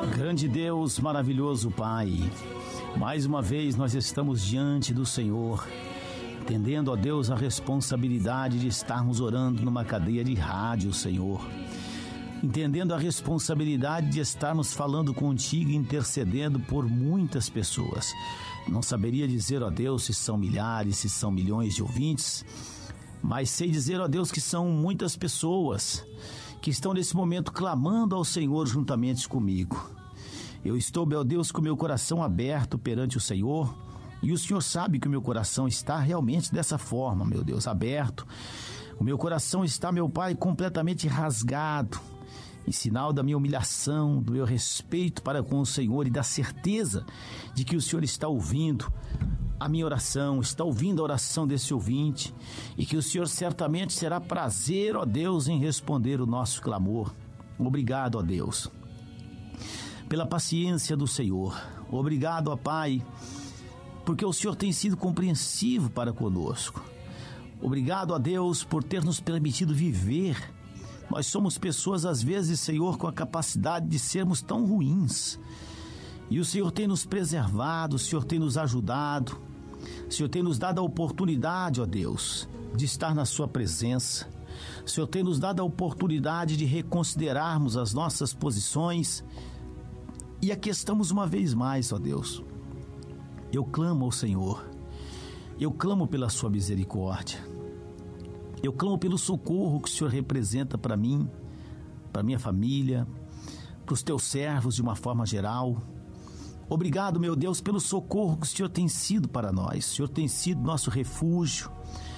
Grande Deus, maravilhoso Pai, mais uma vez nós estamos diante do Senhor, entendendo, ó Deus, a responsabilidade de estarmos orando numa cadeia de rádio, Senhor. Entendendo a responsabilidade de estarmos falando contigo e intercedendo por muitas pessoas. Não saberia dizer, ó Deus, se são milhares, se são milhões de ouvintes, mas sei dizer, ó Deus, que são muitas pessoas que estão nesse momento clamando ao Senhor juntamente comigo. Eu estou, meu Deus, com o meu coração aberto perante o Senhor, e o Senhor sabe que o meu coração está realmente dessa forma, meu Deus, aberto. O meu coração está, meu Pai, completamente rasgado, em sinal da minha humilhação, do meu respeito para com o Senhor e da certeza de que o Senhor está ouvindo a minha oração, está ouvindo a oração desse ouvinte, e que o Senhor certamente terá prazer, ó Deus, em responder o nosso clamor. Obrigado, ó Deus, pela paciência do Senhor. Obrigado, ó Pai, porque o Senhor tem sido compreensivo para conosco. Obrigado, ó Deus, por ter nos permitido viver. Nós somos pessoas, às vezes, Senhor, com a capacidade de sermos tão ruins. E o Senhor tem nos preservado, o Senhor tem nos ajudado, o Senhor tem nos dado a oportunidade, ó Deus, de estar na sua presença. O Senhor tem nos dado a oportunidade de reconsiderarmos as nossas posições. E aqui estamos uma vez mais, ó Deus. Eu clamo ao Senhor, eu clamo pela sua misericórdia, eu clamo pelo socorro que o Senhor representa para mim, para minha família, para os teus servos de uma forma geral. Obrigado, meu Deus, pelo socorro que o Senhor tem sido para nós. O Senhor tem sido nosso refúgio,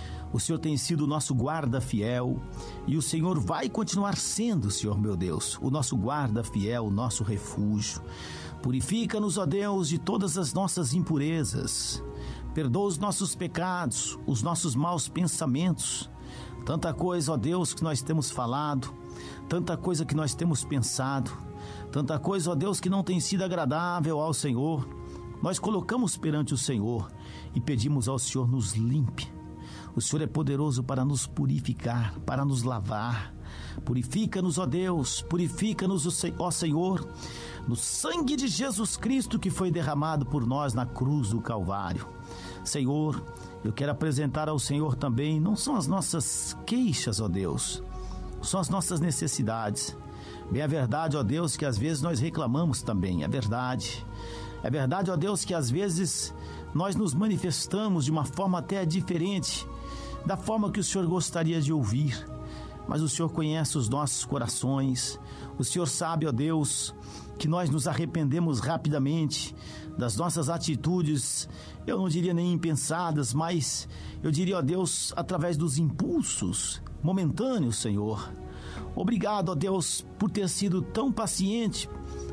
o Senhor tem sido o nosso guarda fiel, e o Senhor vai continuar sendo, Senhor meu Deus, o nosso guarda fiel, o nosso refúgio. Purifica-nos, ó Deus, de todas as nossas impurezas. Perdoa os nossos pecados, os nossos maus pensamentos. Tanta coisa, ó Deus, que nós temos falado, tanta coisa que nós temos pensado, tanta coisa, ó Deus, que não tem sido agradável ao Senhor. Nós colocamos perante o Senhor e pedimos ao Senhor nos limpe. O Senhor é poderoso para nos purificar, para nos lavar. Purifica-nos, ó Deus, purifica-nos, ó Senhor, no sangue de Jesus Cristo que foi derramado por nós na cruz do Calvário. Senhor, eu quero apresentar ao Senhor também, não são as nossas queixas, ó Deus, são as nossas necessidades. Bem, é verdade, ó Deus, que às vezes nós reclamamos também, é verdade. É verdade, ó Deus, que às vezes nós nos manifestamos de uma forma até diferente da forma que o Senhor gostaria de ouvir. Mas o Senhor conhece os nossos corações. O Senhor sabe, ó Deus, que nós nos arrependemos rapidamente das nossas atitudes, eu não diria nem impensadas, mas eu diria, ó Deus, através dos impulsos momentâneos, Senhor. Obrigado, ó Deus, por ter sido tão paciente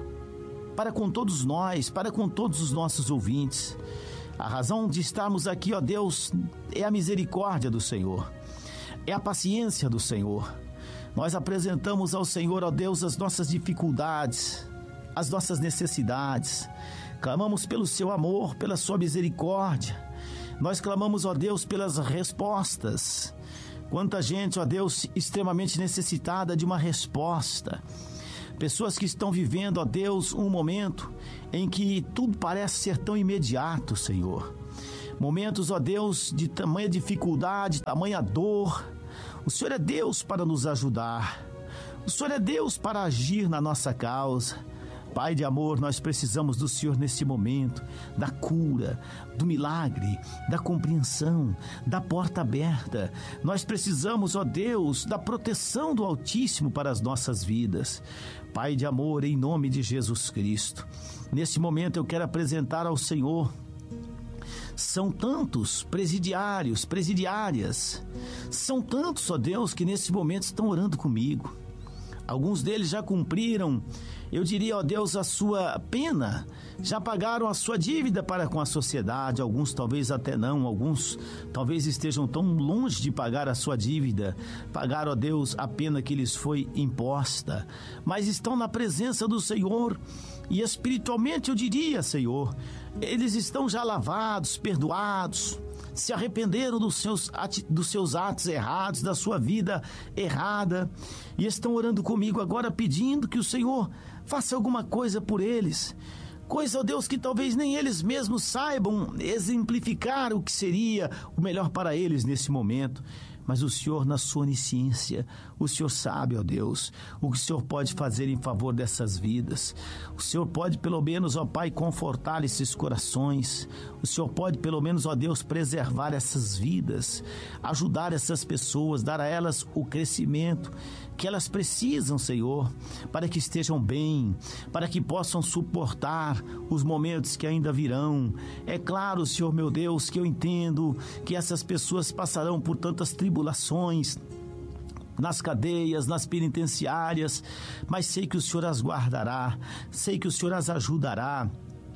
para com todos nós, para com todos os nossos ouvintes. A razão de estarmos aqui, ó Deus, é a misericórdia do Senhor, é a paciência do Senhor. Nós apresentamos ao Senhor, ó Deus, as nossas dificuldades, as nossas necessidades. Clamamos pelo seu amor, pela sua misericórdia. Nós clamamos, ó Deus, pelas respostas. Quanta gente, ó Deus, extremamente necessitada de uma resposta. Pessoas que estão vivendo, ó Deus, um momento em que tudo parece ser tão imediato, Senhor. Momentos, ó Deus, de tamanha dificuldade, tamanha dor. O Senhor é Deus para nos ajudar. O Senhor é Deus para agir na nossa causa. Pai de amor, nós precisamos do Senhor neste momento, da cura, do milagre, da compreensão, da porta aberta. Nós precisamos, ó Deus, da proteção do Altíssimo para as nossas vidas. Pai de amor, em nome de Jesus Cristo, neste momento eu quero apresentar ao Senhor. São tantos presidiários, presidiárias, são tantos, ó Deus, que nesse momento estão orando comigo. Alguns deles já cumpriram, eu diria, ó Deus, a sua pena, já pagaram a sua dívida para com a sociedade. Alguns talvez até não, alguns talvez estejam tão longe de pagar a sua dívida, pagaram, ó Deus, a pena que lhes foi imposta, mas estão na presença do Senhor. E espiritualmente eu diria, Senhor, eles estão já lavados, perdoados, se arrependeram dos seus atos errados, da sua vida errada, e estão orando comigo agora pedindo que o Senhor faça alguma coisa por eles. Coisa, ó Deus, que talvez nem eles mesmos saibam exemplificar o que seria o melhor para eles nesse momento. Mas o Senhor, na sua onisciência, o Senhor sabe, ó Deus, o que o Senhor pode fazer em favor dessas vidas. O Senhor pode, pelo menos, ó Pai, confortar esses corações. O Senhor pode, pelo menos, ó Deus, preservar essas vidas, ajudar essas pessoas, dar a elas o crescimento que elas precisam, Senhor, para que estejam bem, para que possam suportar os momentos que ainda virão. É claro, Senhor meu Deus, que eu entendo que essas pessoas passarão por tantas tribulações, nas cadeias, nas penitenciárias, mas sei que o Senhor as guardará, sei que o Senhor as ajudará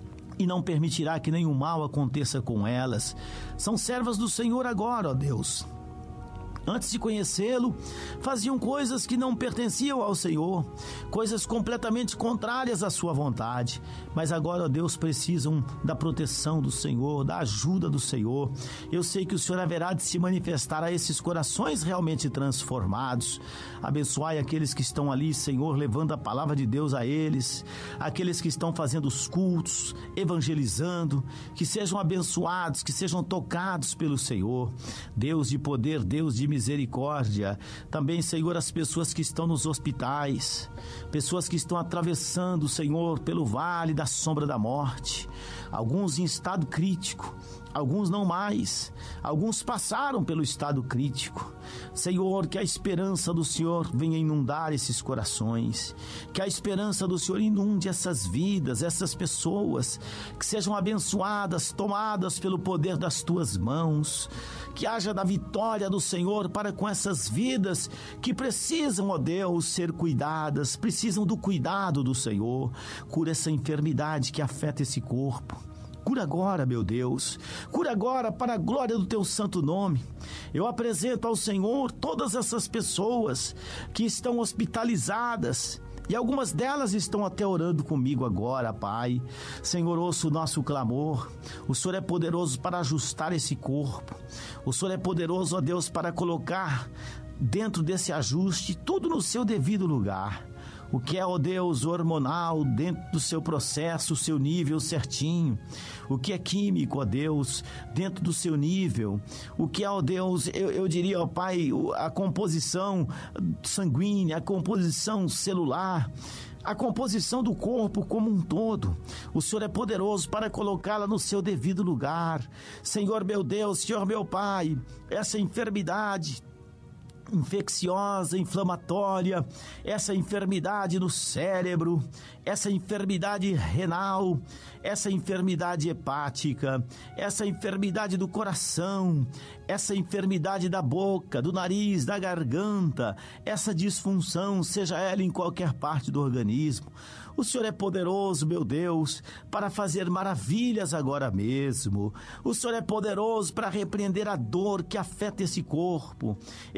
e não permitirá que nenhum mal aconteça com elas. São servas do Senhor agora, ó Deus. Antes de conhecê-lo, faziam coisas que não pertenciam ao Senhor, coisas completamente contrárias à sua vontade. Mas agora, ó Deus, precisam da proteção do Senhor, da ajuda do Senhor. Eu sei que o Senhor haverá de se manifestar a esses corações realmente transformados. Abençoai aqueles que estão ali, Senhor, levando a palavra de Deus a eles, aqueles que estão fazendo os cultos, evangelizando, que sejam abençoados, que sejam tocados pelo Senhor. Deus de poder, Deus de misericórdia. Também, Senhor, as pessoas que estão nos hospitais, pessoas que estão atravessando, Senhor, pelo vale da sombra da morte, alguns em estado crítico, alguns não mais, alguns passaram pelo estado crítico. Senhor, que a esperança do Senhor venha inundar esses corações, que a esperança do Senhor inunde essas vidas, essas pessoas, que sejam abençoadas, tomadas pelo poder das Tuas mãos, que haja da vitória do Senhor para com essas vidas que precisam, ó Deus, ser cuidadas, precisam do cuidado do Senhor. Cura essa enfermidade que afeta esse corpo. Cura agora, meu Deus, cura agora para a glória do Teu santo nome. Eu apresento ao Senhor todas essas pessoas que estão hospitalizadas, e algumas delas estão até orando comigo agora, Pai. Senhor, ouça o nosso clamor. O Senhor é poderoso para ajustar esse corpo. O Senhor é poderoso, ó Deus, para colocar dentro desse ajuste tudo no seu devido lugar. O que é, ó Deus, hormonal, dentro do seu processo, o seu nível certinho. O que é químico, ó Deus, dentro do seu nível. O que é, ó Deus, eu diria, ó Pai, a composição sanguínea, a composição celular, a composição do corpo como um todo. O Senhor é poderoso para colocá-la no seu devido lugar. Senhor meu Deus, Senhor meu Pai, essa enfermidade infecciosa, inflamatória, essa enfermidade no cérebro, essa enfermidade renal, essa enfermidade hepática, essa enfermidade do coração, essa enfermidade da boca, do nariz, da garganta, essa disfunção, seja ela em qualquer parte do organismo. O Senhor é poderoso, meu Deus, para fazer maravilhas agora mesmo. O Senhor é poderoso para repreender a dor que afeta esse corpo,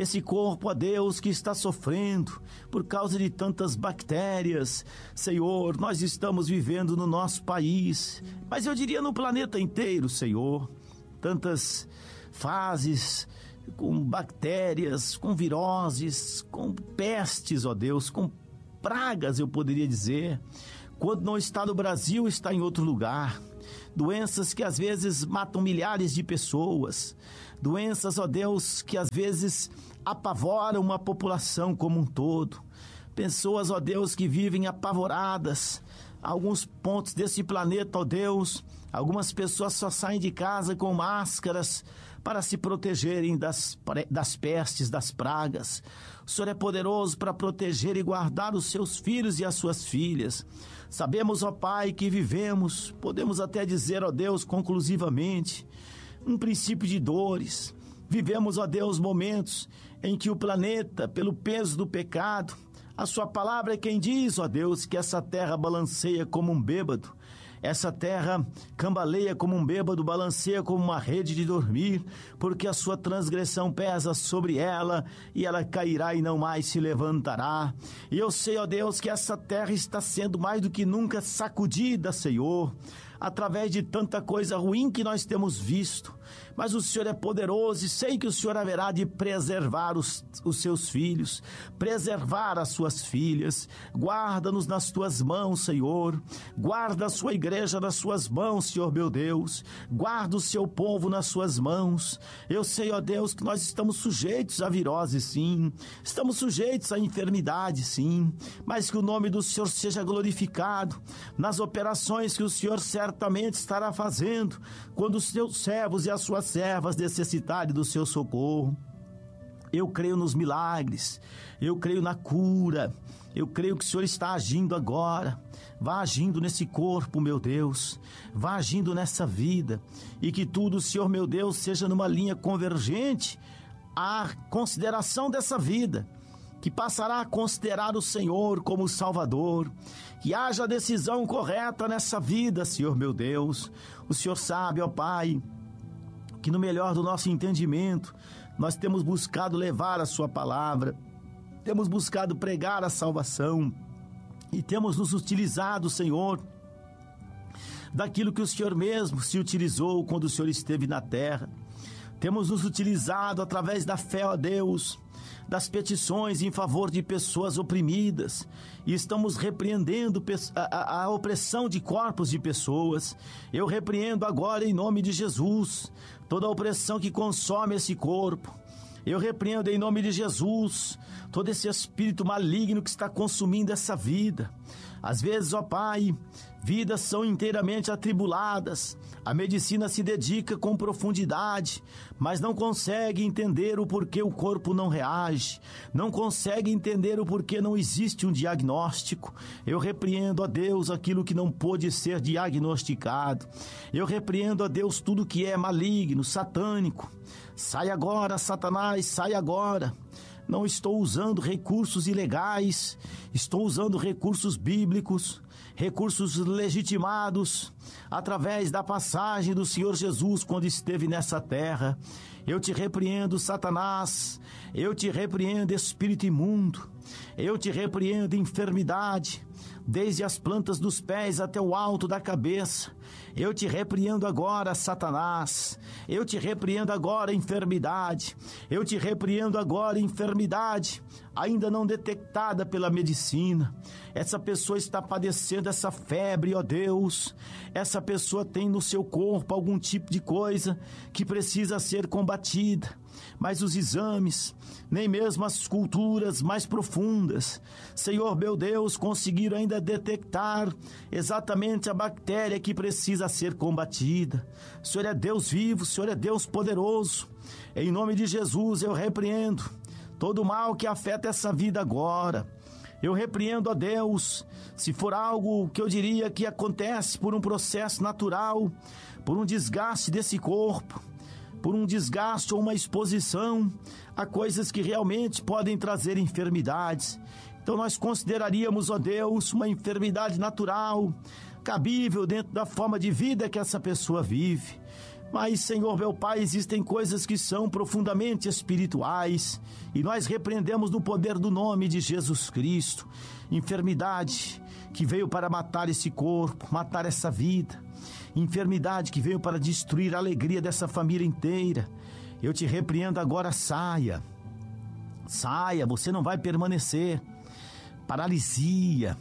ó Deus, que está sofrendo por causa de tantas bactérias. Senhor, nós estamos vivendo no nosso país, mas eu diria no planeta inteiro, Senhor, tantas fases com bactérias, com viroses, com pestes, ó Deus, com pragas, eu poderia dizer. Quando não está no Brasil, está em outro lugar. Doenças que às vezes matam milhares de pessoas. Doenças, ó Deus, que às vezes apavoram uma população como um todo. Pessoas, ó Deus, que vivem apavoradas. Alguns pontos desse planeta, ó Deus, algumas pessoas só saem de casa com máscaras para se protegerem das pestes, das pragas. O Senhor é poderoso para proteger e guardar os seus filhos e as suas filhas. Sabemos, ó Pai, que vivemos, podemos até dizer, ó Deus, conclusivamente, um princípio de dores. Vivemos, ó Deus, momentos em que o planeta, pelo peso do pecado, a sua palavra é quem diz, ó Deus, que essa terra balanceia como um bêbado. Essa terra cambaleia como um bêbado, balanceia como uma rede de dormir, porque a sua transgressão pesa sobre ela, e ela cairá e não mais se levantará. E eu sei, ó Deus, que essa terra está sendo mais do que nunca sacudida, Senhor. através de tanta coisa ruim que nós temos visto. Mas o Senhor é poderoso e sei que o Senhor haverá de preservar os seus filhos, preservar as suas filhas. Guarda-nos nas tuas mãos, Senhor. Guarda a sua igreja nas suas mãos, Senhor meu Deus. Guarda o seu povo nas suas mãos. Eu sei, ó Deus, que nós estamos sujeitos a virose, sim. Estamos sujeitos a enfermidade, sim. Mas que o nome do Senhor seja glorificado nas operações que o Senhor certamente estará fazendo quando os seus servos e as suas servas necessitarem do seu socorro. Eu creio nos milagres, eu creio na cura, eu creio que o Senhor está agindo agora. Vá agindo nesse corpo, meu Deus, vá agindo nessa vida, e que tudo, Senhor meu Deus, seja numa linha convergente à consideração dessa vida, que passará a considerar o Senhor como Salvador, que haja a decisão correta nessa vida, Senhor meu Deus. O Senhor sabe, ó Pai, que no melhor do nosso entendimento, nós temos buscado levar a sua palavra, temos buscado pregar a salvação e temos nos utilizado, Senhor, daquilo que o Senhor mesmo se utilizou quando o Senhor esteve na terra. Temos nos utilizado através da fé, ó Deus, das petições em favor de pessoas oprimidas, e estamos repreendendo a opressão de corpos de pessoas. Eu repreendo agora em nome de Jesus toda a opressão que consome esse corpo. Eu repreendo em nome de Jesus todo esse espírito maligno que está consumindo essa vida. Às vezes, ó Pai, vidas são inteiramente atribuladas, a medicina se dedica com profundidade, mas não consegue entender o porquê o corpo não reage, não consegue entender o porquê não existe um diagnóstico. Eu repreendo, ó Deus, aquilo que não pôde ser diagnosticado. Eu repreendo, ó Deus, tudo que é maligno, satânico. Sai agora, Satanás, sai agora. Não estou usando recursos ilegais, estou usando recursos bíblicos, recursos legitimados, através da passagem do Senhor Jesus quando esteve nessa terra. Eu te repreendo, Satanás, eu te repreendo, espírito imundo, eu te repreendo, enfermidade, desde as plantas dos pés até o alto da cabeça. Eu te repreendo agora, Satanás. Eu te repreendo agora, enfermidade. Eu te repreendo agora, enfermidade ainda não detectada pela medicina. Essa pessoa está padecendo essa febre, ó Deus. Essa pessoa tem no seu corpo algum tipo de coisa que precisa ser combatida. Mas os exames, nem mesmo as culturas mais profundas, Senhor meu Deus, conseguiram ainda detectar exatamente a bactéria que precisa ser combatida. O Senhor é Deus vivo, o Senhor é Deus poderoso. Em nome de Jesus eu repreendo todo mal que afeta essa vida agora. Eu repreendo, ó Deus, se for algo que eu diria que acontece por um processo natural, por um desgaste desse corpo, por um desgaste ou uma exposição a coisas que realmente podem trazer enfermidades. Então nós consideraríamos, ó Deus, uma enfermidade natural, cabível dentro da forma de vida que essa pessoa vive. Mas, Senhor meu Pai, existem coisas que são profundamente espirituais e nós repreendemos no poder do nome de Jesus Cristo. Enfermidade que veio para matar esse corpo, matar essa vida. Enfermidade que veio para destruir a alegria dessa família inteira. Eu te repreendo agora, saia. Saia, você não vai permanecer. Paralisia,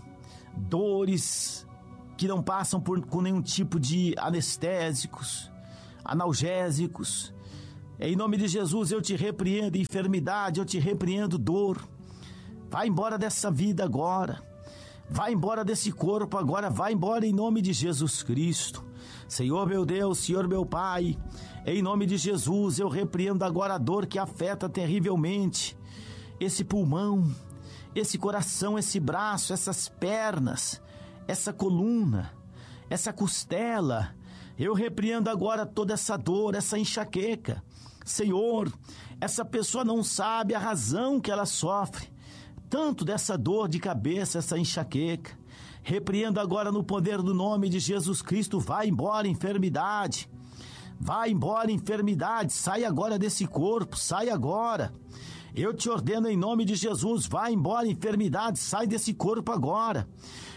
dores que não passam com nenhum tipo de anestésicos, analgésicos. Em nome de Jesus eu te repreendo enfermidade, eu te repreendo dor. Vai embora dessa vida agora. Vai embora desse corpo agora, vai embora em nome de Jesus Cristo. Senhor meu Deus, Senhor meu Pai, em nome de Jesus eu repreendo agora a dor que afeta terrivelmente esse pulmão, esse coração, esse braço, essas pernas, essa coluna, essa costela. Eu repreendo agora toda essa dor, essa enxaqueca. Senhor, essa pessoa não sabe a razão que ela sofre tanto dessa dor de cabeça, essa enxaqueca. Repreendo agora no poder do nome de Jesus Cristo. Vai embora, enfermidade. Vai embora, enfermidade. Sai agora desse corpo, sai agora. Eu te ordeno em nome de Jesus, vai embora, enfermidade, sai desse corpo agora.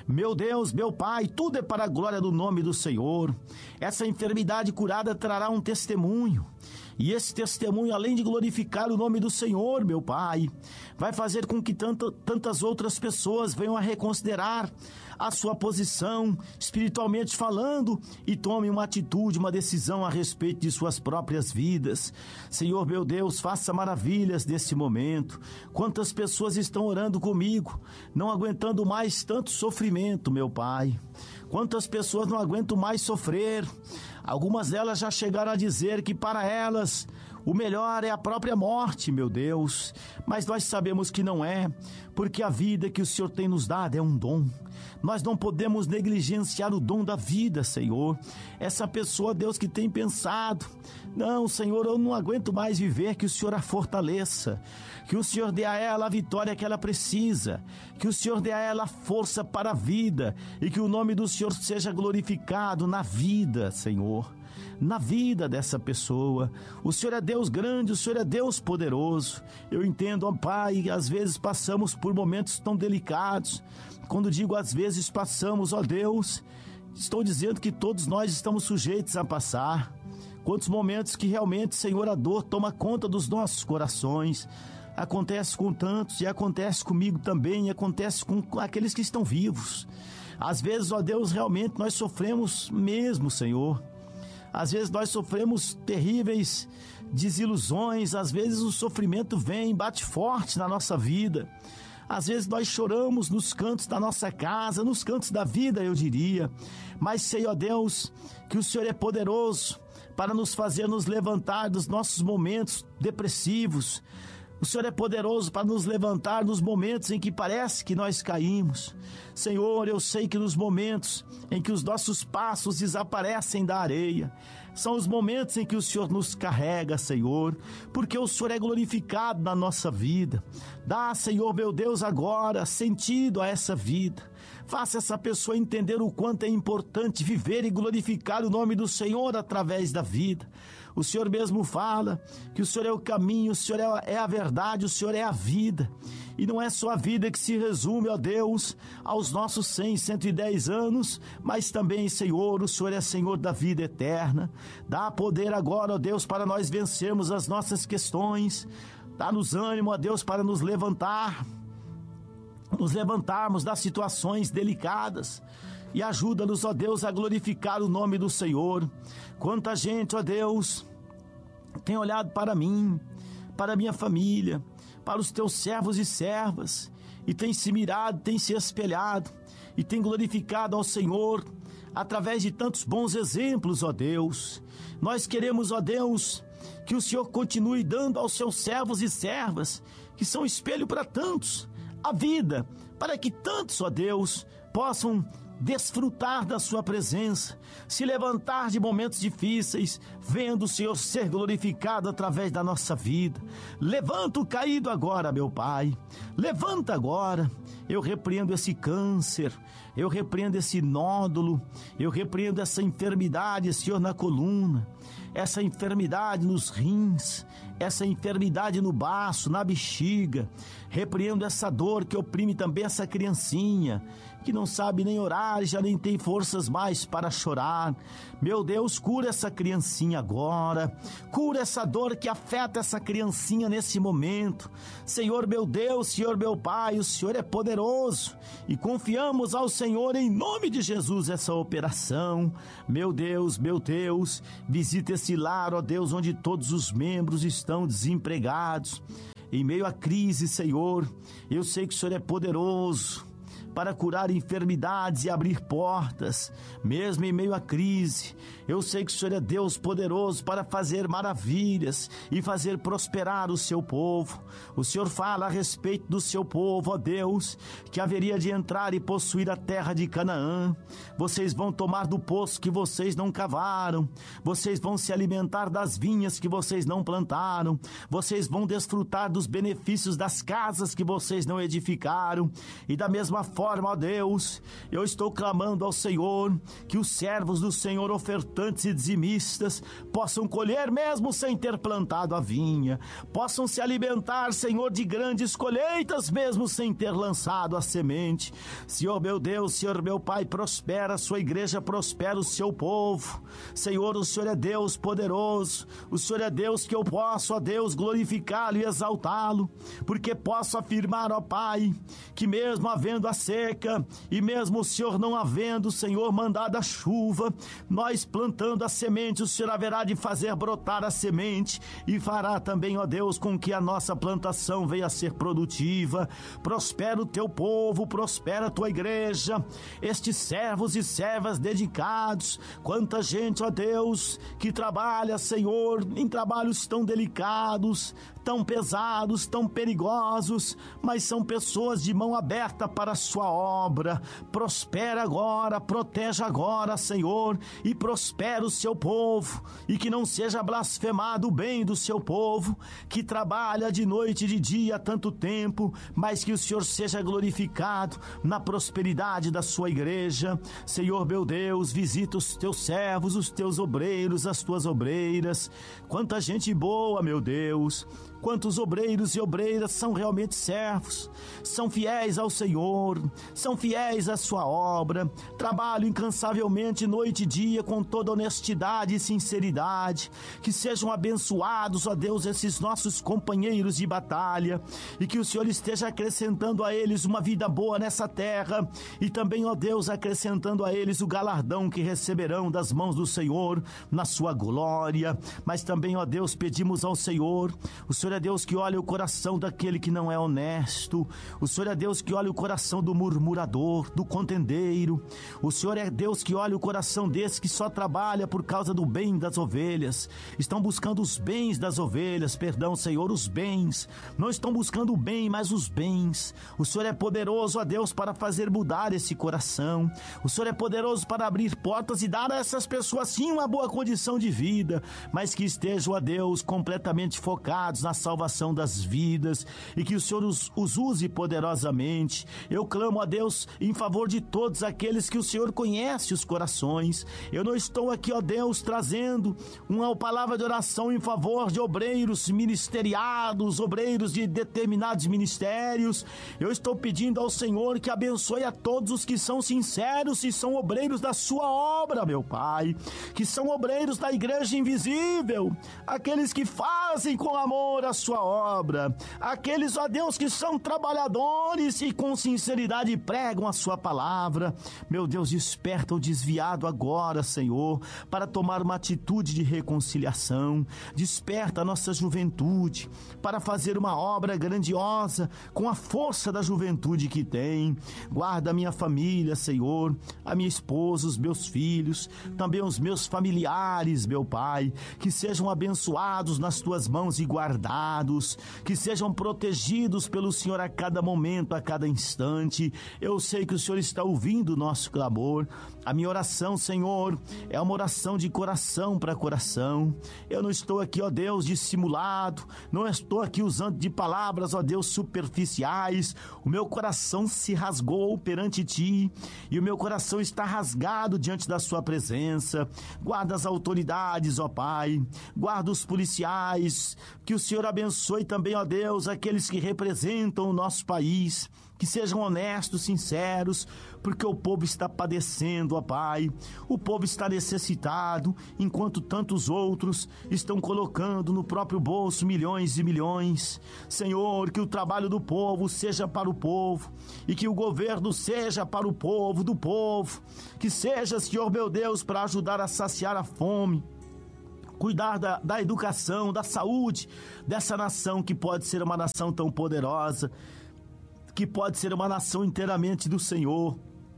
Meu Deus, meu Pai, tudo é para a glória do nome do Senhor. Essa enfermidade curada trará um testemunho. E esse testemunho, além de glorificar o nome do Senhor, meu Pai, vai fazer com que tantas outras pessoas venham a reconsiderar a sua posição, espiritualmente falando, e tomem uma atitude, uma decisão a respeito de suas próprias vidas. Senhor, meu Deus, faça maravilhas nesse momento. Quantas pessoas estão orando comigo, não aguentando mais tanto sofrimento, meu Pai. Quantas pessoas não aguentam mais sofrer. Algumas delas já chegaram a dizer que para elas o melhor é a própria morte, meu Deus. Mas nós sabemos que não é, porque a vida que o Senhor tem nos dado é um dom. Nós não podemos negligenciar o dom da vida, Senhor. Essa pessoa, Deus, que tem pensado, não, Senhor, eu não aguento mais viver, que o Senhor a fortaleça, que o Senhor dê a ela a vitória que ela precisa, que o Senhor dê a ela força para a vida e que o nome do Senhor seja glorificado na vida, Senhor, na vida dessa pessoa. O Senhor é Deus grande, o Senhor é Deus poderoso. Eu entendo, ó Pai, às vezes passamos por momentos tão delicados. Quando digo às vezes passamos, ó Deus, estou dizendo que todos nós estamos sujeitos a passar. Quantos momentos que realmente, Senhor, a dor toma conta dos nossos corações. Acontece com tantos e acontece comigo também, e acontece com aqueles que estão vivos. Às vezes, ó Deus, realmente nós sofremos mesmo, Senhor. Às vezes nós sofremos terríveis desilusões, às vezes o sofrimento vem, bate forte na nossa vida. Às vezes nós choramos nos cantos da nossa casa, nos cantos da vida, eu diria. Mas sei, ó Deus, que o Senhor é poderoso para nos fazer nos levantar dos nossos momentos depressivos. O Senhor é poderoso para nos levantar nos momentos em que parece que nós caímos. Senhor, eu sei que nos momentos em que os nossos passos desaparecem da areia, são os momentos em que o Senhor nos carrega, Senhor, porque o Senhor é glorificado na nossa vida. Dá, Senhor, meu Deus, agora sentido a essa vida. Faça essa pessoa entender o quanto é importante viver e glorificar o nome do Senhor através da vida. O Senhor mesmo fala que o Senhor é o caminho, o Senhor é a verdade, o Senhor é a vida. E não é só a vida que se resume, ó Deus, aos nossos 100, 110 anos, mas também, Senhor, o Senhor é Senhor da vida eterna. Dá poder agora, ó Deus, para nós vencermos as nossas questões. Dá-nos ânimo, ó Deus, para nos levantarmos das situações delicadas. E ajuda-nos, ó Deus, a glorificar o nome do Senhor. Quanta gente, ó Deus, tem olhado para mim, para minha família, para os teus servos e servas, e tem se mirado, tem se espelhado, e tem glorificado ao Senhor, através de tantos bons exemplos, ó Deus. Nós queremos, ó Deus, que o Senhor continue dando aos seus servos e servas, que são espelho para tantos, a vida, para que tantos, ó Deus, possam desfrutar da sua presença, se levantar de momentos difíceis, vendo o Senhor ser glorificado através da nossa vida. Levanta o caído agora, meu Pai, levanta agora. Eu repreendo esse câncer, eu repreendo esse nódulo, eu repreendo essa enfermidade, Senhor, na coluna, essa enfermidade nos rins, essa enfermidade no baço, na bexiga. Repreendo essa dor que oprime também essa criancinha, que não sabe nem orar, já nem tem forças mais para chorar. Meu Deus, cura essa criancinha agora, cura essa dor que afeta essa criancinha nesse momento. Senhor meu Deus, Senhor meu Pai, o Senhor é poderoso e confiamos ao Senhor em nome de Jesus essa operação. Meu Deus, visita esse lar, ó Deus, onde todos os membros estão desempregados. Em meio à crise, Senhor, eu sei que o Senhor é poderoso para curar enfermidades e abrir portas, mesmo em meio à crise. Eu sei que o Senhor é Deus poderoso para fazer maravilhas e fazer prosperar o seu povo. O Senhor fala a respeito do seu povo, ó Deus, que haveria de entrar e possuir a terra de Canaã. Vocês vão tomar do poço que vocês não cavaram, vocês vão se alimentar das vinhas que vocês não plantaram, vocês vão desfrutar dos benefícios das casas que vocês não edificaram, e da mesma forma forma, ó Deus, eu estou clamando ao Senhor que os servos do Senhor, ofertantes e dizimistas, possam colher mesmo sem ter plantado a vinha, possam se alimentar, Senhor, de grandes colheitas mesmo sem ter lançado a semente. Senhor meu Deus, Senhor meu Pai, prospera a sua igreja, prospera o seu povo. Senhor, o Senhor é Deus poderoso, o Senhor é Deus que eu posso, ó Deus, glorificá-lo e exaltá-lo, porque posso afirmar, ó Pai, que mesmo havendo a seca e mesmo o Senhor não havendo, Senhor, mandado a chuva, nós plantando a semente, o Senhor haverá de fazer brotar a semente e fará também, ó Deus, com que a nossa plantação venha a ser produtiva. Prospera o teu povo, prospera a tua igreja, estes servos e servas dedicados, quanta gente, ó Deus, que trabalha, Senhor, em trabalhos tão delicados, tão pesados, tão perigosos, mas são pessoas de mão aberta para a sua obra. Prospera agora, proteja agora, Senhor, e prospera o seu povo, e que não seja blasfemado o bem do seu povo, que trabalha de noite e de dia há tanto tempo, mas que o Senhor seja glorificado na prosperidade da sua igreja. Senhor meu Deus, visita os teus servos, os teus obreiros, as tuas obreiras. Quanta gente boa, meu Deus, quantos obreiros e obreiras são realmente servos, são fiéis ao Senhor, são fiéis à sua obra, trabalham incansavelmente noite e dia com toda honestidade e sinceridade. Que sejam abençoados, ó Deus, esses nossos companheiros de batalha, e que o Senhor esteja acrescentando a eles uma vida boa nessa terra, e também, ó Deus, acrescentando a eles o galardão que receberão das mãos do Senhor na sua glória. Mas também, ó Deus, pedimos ao Senhor, o Senhor é Deus que olha o coração daquele que não é honesto, o Senhor é Deus que olha o coração do murmurador, do contendeiro, o Senhor é Deus que olha o coração desse que só trabalha por causa do bem das ovelhas, estão buscando os bens das ovelhas, perdão, Senhor, os bens, não estão buscando o bem, mas os bens. O Senhor é poderoso, ó Deus, para fazer mudar esse coração, o Senhor é poderoso para abrir portas e dar a essas pessoas sim uma boa condição de vida, mas que estejam, ó Deus, completamente focados na salvação das vidas, e que o Senhor os use poderosamente. Eu clamo a Deus em favor de todos aqueles que o Senhor conhece os corações. Eu não estou aqui, ó Deus, trazendo uma palavra de oração em favor de obreiros ministeriados, obreiros de determinados ministérios. Eu estou pedindo ao Senhor que abençoe a todos os que são sinceros e são obreiros da sua obra, meu Pai, que são obreiros da igreja invisível, aqueles que fazem com amor a sua obra, aqueles, ó Deus, que são trabalhadores e com sinceridade pregam a sua palavra. Meu Deus, desperta o desviado agora, Senhor, para tomar uma atitude de reconciliação. Desperta a nossa juventude para fazer uma obra grandiosa com a força da juventude que tem. Guarda a minha família, Senhor, a minha esposa, os meus filhos, também os meus familiares, meu Pai, que sejam abençoados nas tuas mãos e guardados, que sejam protegidos pelo Senhor a cada momento, a cada instante. Eu sei que o Senhor está ouvindo o nosso clamor. A minha oração, Senhor, é uma oração de coração para coração. Eu não estou aqui, ó Deus, dissimulado, não estou aqui usando de palavras, ó Deus, superficiais. O meu coração se rasgou perante Ti, e o meu coração está rasgado diante da Sua presença. Guarda as autoridades, ó Pai, guarda os policiais, que o Senhor abençoe também, ó Deus, aqueles que representam o nosso país, que sejam honestos, sinceros, porque o povo está padecendo, ó Pai, o povo está necessitado, enquanto tantos outros estão colocando no próprio bolso milhões e milhões. Senhor, que o trabalho do povo seja para o povo, e que o governo seja para o povo, do povo, que seja, Senhor meu Deus, para ajudar a saciar a fome, cuidar da educação, da saúde dessa nação, que pode ser uma nação tão poderosa, que pode ser uma nação inteiramente do Senhor.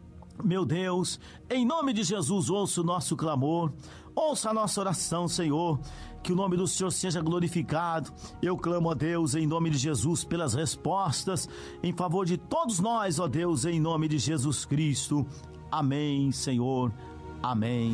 Meu Deus, em nome de Jesus, ouça o nosso clamor, ouça a nossa oração, Senhor, que o nome do Senhor seja glorificado. Eu clamo a Deus em nome de Jesus pelas respostas em favor de todos nós, ó Deus, em nome de Jesus Cristo. Amém, Senhor. Amém.